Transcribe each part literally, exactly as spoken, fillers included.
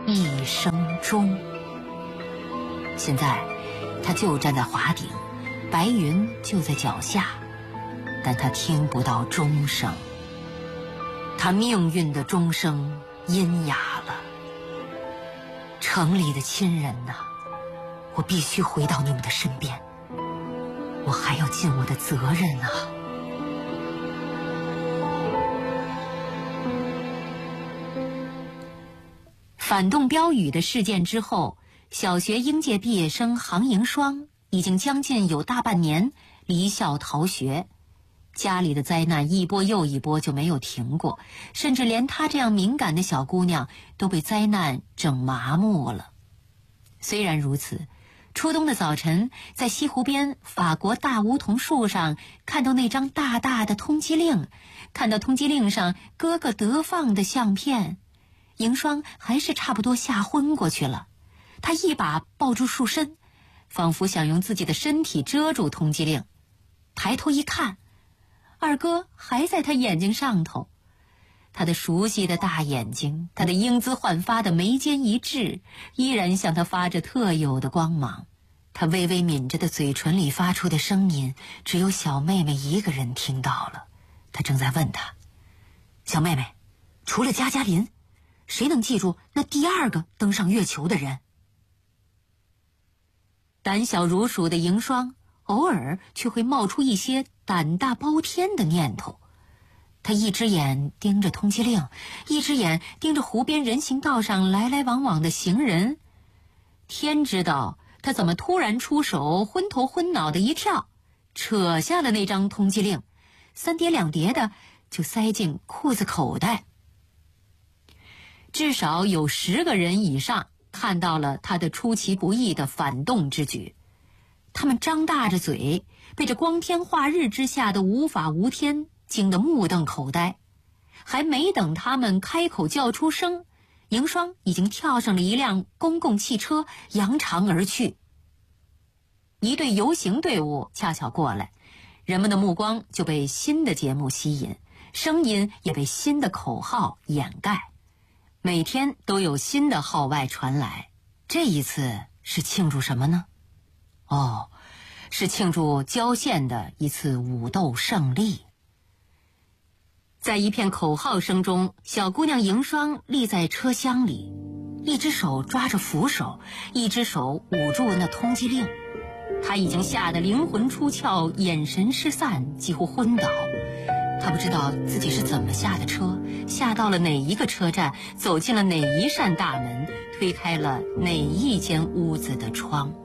一声钟。现在他就站在华顶，白云就在脚下，但他听不到钟声。他命运的钟声阴哑了。城里的亲人呐，我必须回到你们的身边，我还要尽我的责任啊。反动标语的事件之后，小学应届毕业生杭迎双已经将近有大半年离校逃学，家里的灾难一波又一波就没有停过，甚至连她这样敏感的小姑娘都被灾难整麻木了。虽然如此，初冬的早晨，在西湖边法国大梧桐树上看到那张大大的通缉令，看到通缉令上哥哥德放的相片，迎双还是差不多吓昏过去了。她一把抱住树身，仿佛想用自己的身体遮住通缉令。抬头一看，二哥还在他眼睛上头，他的熟悉的大眼睛，他的英姿焕发的眉间一致，依然向他发着特有的光芒。他微微抿着的嘴唇里发出的声音，只有小妹妹一个人听到了。他正在问她：小妹妹，除了加加林，谁能记住那第二个登上月球的人？胆小如鼠的迎双偶尔却会冒出一些胆大包天的念头。他一只眼盯着通缉令，一只眼盯着湖边人行道上来来往往的行人。天知道他怎么突然出手，昏头昏脑的一跳，扯下了那张通缉令，三叠两叠的就塞进裤子口袋。至少有十个人以上看到了他的出其不意的反动之举，他们张大着嘴，被这光天化日之下的无法无天惊得目瞪口呆。还没等他们开口叫出声，迎双已经跳上了一辆公共汽车，扬长而去。一队游行队伍恰巧过来，人们的目光就被新的节目吸引，声音也被新的口号掩盖。每天都有新的号外传来，这一次是庆祝什么呢？哦，是庆祝郊县的一次武斗胜利。在一片口号声中，小姑娘迎双立在车厢里，一只手抓着扶手，一只手捂住那通缉令。她已经吓得灵魂出窍，眼神失散，几乎昏倒。她不知道自己是怎么下的车，下到了哪一个车站，走进了哪一扇大门，推开了哪一间屋子的窗。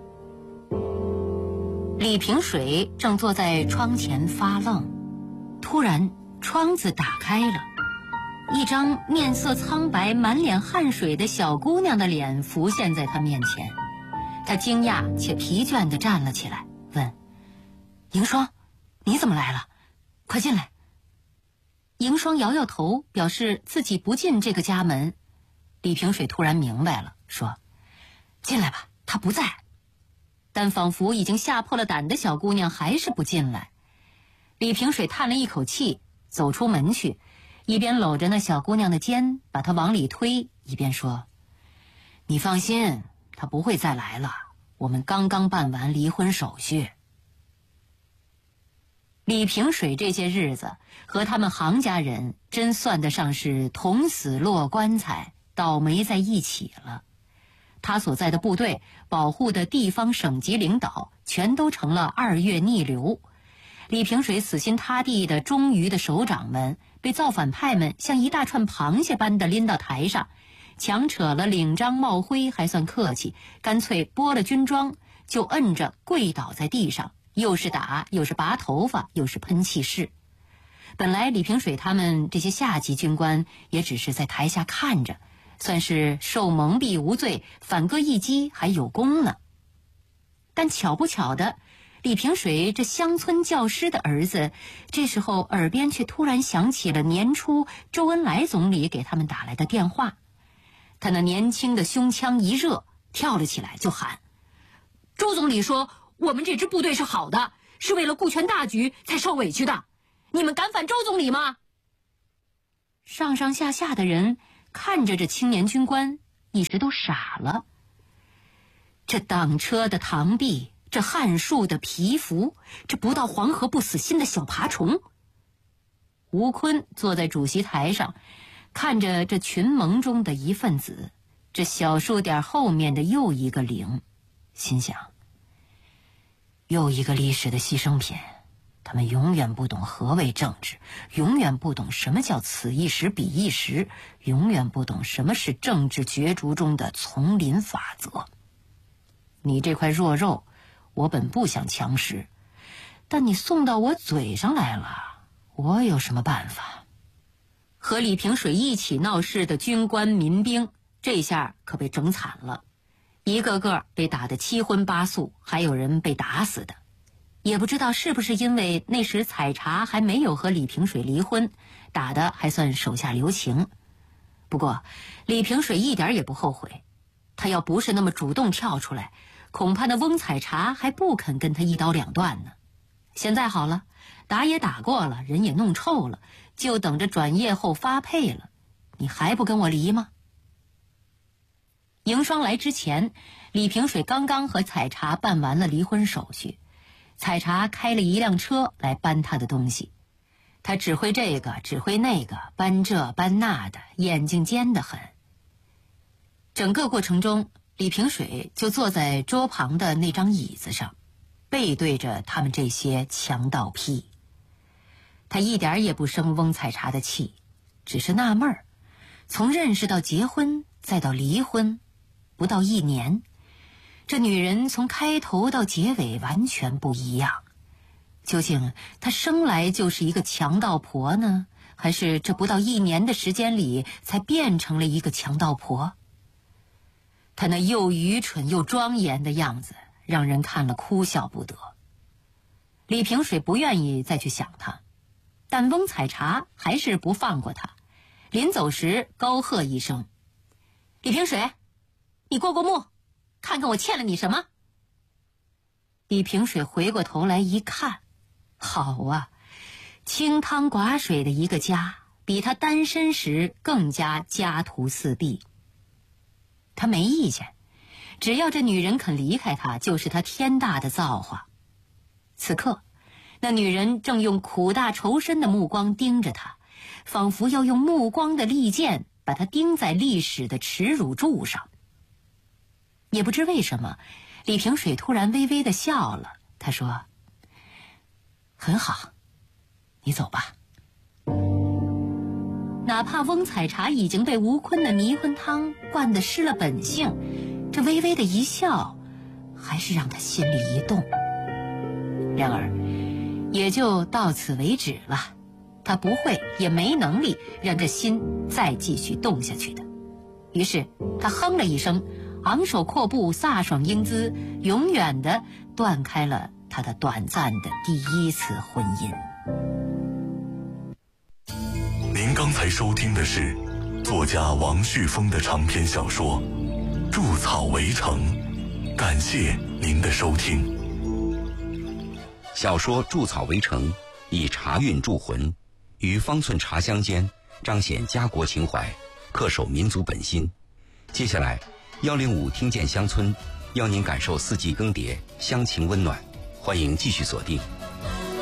李平水正坐在窗前发愣，突然窗子打开了，一张面色苍白、满脸汗水的小姑娘的脸浮现在他面前。他惊讶且疲倦地站了起来，问：迎双，你怎么来了？快进来。迎双摇摇头，表示自己不进这个家门。李平水突然明白了，说：进来吧，他不在。但仿佛已经吓破了胆的小姑娘还是不进来。李平水叹了一口气，走出门去，一边搂着那小姑娘的肩，把她往里推，一边说：你放心，他不会再来了，我们刚刚办完离婚手续。李平水这些日子和他们杭家人真算得上是同死落棺材，倒霉在一起了。他所在的部队保护的地方省级领导全都成了二月逆流，李平水死心塌地的忠于的首长们被造反派们像一大串螃蟹般的拎到台上，强扯了领章帽徽还算客气，干脆剥了军装就摁着跪倒在地上，又是打又是拔头发又是喷气式。本来李平水他们这些下级军官也只是在台下看着，算是受蒙蔽无罪，反戈一击还有功呢。但巧不巧的，李平水这乡村教师的儿子这时候耳边却突然响起了年初周恩来总理给他们打来的电话。他那年轻的胸腔一热，跳了起来就喊：周总理说我们这支部队是好的，是为了顾全大局才受委屈的，你们敢反周总理吗？上上下下的人看着这青年军官， 一时都傻了。这挡车的螳臂，这撼树的蚍蜉，这不到黄河不死心的小爬虫。吴坤坐在主席台上，看着这群盟中的一份子，这小数点后面的又一个零，心想，又一个历史的牺牲品。他们永远不懂何为政治，永远不懂什么叫此一时彼一时，永远不懂什么是政治角逐中的丛林法则。你这块弱肉，我本不想强食，但你送到我嘴上来了，我有什么办法？和李平水一起闹事的军官民兵，这下可被整惨了，一个个被打得七荤八素，还有人被打死的。也不知道是不是因为那时采茶还没有和李平水离婚，打得还算手下留情。不过李平水一点也不后悔，他要不是那么主动跳出来，恐怕那翁采茶还不肯跟他一刀两断呢。现在好了，打也打过了，人也弄臭了，就等着转业后发配了，你还不跟我离吗？迎霜来之前，李平水刚刚和采茶办完了离婚手续，采茶开了一辆车来搬他的东西，他指挥这个指挥那个，搬这搬那的，眼睛尖得很。整个过程中，李平水就坐在桌旁的那张椅子上，背对着他们这些强盗批。他一点也不生翁采茶的气，只是纳闷儿，从认识到结婚再到离婚，不到一年，这女人从开头到结尾完全不一样。究竟她生来就是一个强盗婆呢，还是这不到一年的时间里才变成了一个强盗婆？她那又愚蠢又庄严的样子，让人看了哭笑不得。李平水不愿意再去想她，但翁采茶还是不放过她。临走时高喝一声：“李平水，你过过目，看看我欠了你什么。”李平水回过头来一看，好啊，清汤寡水的一个家，比他单身时更加家徒四壁。他没意见，只要这女人肯离开他，就是他天大的造化。此刻，那女人正用苦大仇深的目光盯着他，仿佛要用目光的利剑把他钉在历史的耻辱柱上。也不知为什么，李平水突然微微的笑了。他说：“很好，你走吧。”哪怕翁采茶已经被吴坤的迷魂汤灌得失了本性，这微微的一笑还是让他心里一动。然而也就到此为止了，他不会也没能力让这心再继续动下去的。于是他哼了一声，昂首阔步，飒爽英姿，永远地断开了他的短暂的第一次婚姻。 您刚才收听的是作家王旭峰的长篇小说《筑草围城》，感谢您的收听。 小说《筑草围城》以茶韵铸魂，于方寸茶香间彰显家国情怀，恪守民族本心。接下来幺零五听见乡村邀您感受四季更迭，乡情温暖，欢迎继续锁定。